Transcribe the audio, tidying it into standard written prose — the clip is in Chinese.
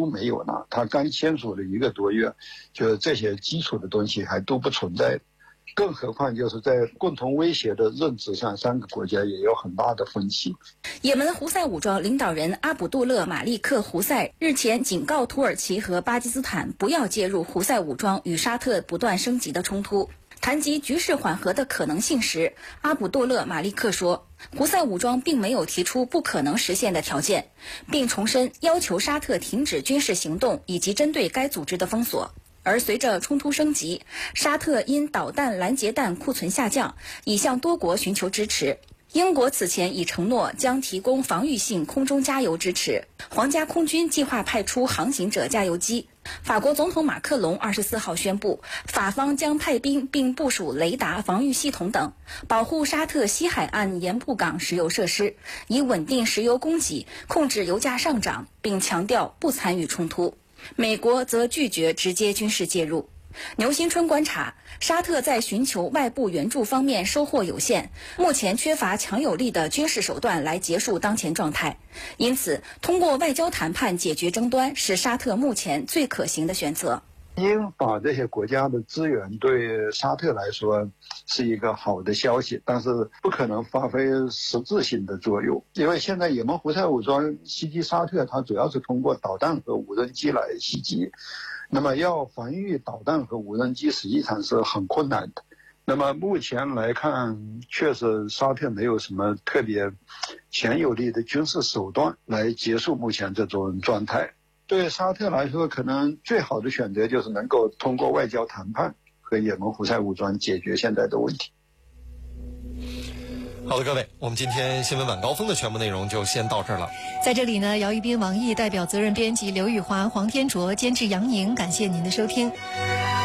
都没有呢，他刚签署了1个多月，就是这些基础的东西还都不存在。更何况就是在共同威胁的认知上，3个国家也有很大的分歧。 也门胡塞武装领导人阿卜杜勒·马利克·胡塞日前警告土耳其和巴基斯坦不要介入胡塞武装与沙特不断升级的冲突。谈及局势缓和的可能性时，阿卜杜勒·马利克说，胡塞武装并没有提出不可能实现的条件，并重申要求沙特停止军事行动以及针对该组织的封锁。而随着冲突升级，沙特因导弹拦截弹库存下降，已向多国寻求支持。英国此前已承诺将提供防御性空中加油支持，皇家空军计划派出航行者加油机。法国总统马克龙24号宣布，法方将派兵并部署雷达防御系统等，保护沙特西海岸盐布港石油设施，以稳定石油供给，控制油价上涨，并强调不参与冲突。美国则拒绝直接军事介入。牛新春观察，沙特在寻求外部援助方面收获有限，目前缺乏强有力的军事手段来结束当前状态，因此通过外交谈判解决争端是沙特目前最可行的选择。 英法这些国家的资源对沙特来说是一个好的消息，但是不可能发挥实质性的作用，因为现在也门胡塞武装袭击沙特，它主要是通过导弹和无人机来袭击，那么要防御导弹和无人机实际上是很困难的。那么目前来看，确实沙特没有什么特别强有力的军事手段来结束目前这种状态。对沙特来说，可能最好的选择就是能够通过外交谈判和也门胡塞武装解决现在的问题。 好的，各位，我们今天新闻晚高峰的全部内容就先到这儿了。 在这里呢，姚一斌、王毅代表责任编辑刘宇华、黄天卓，监制杨宁，感谢您的收听。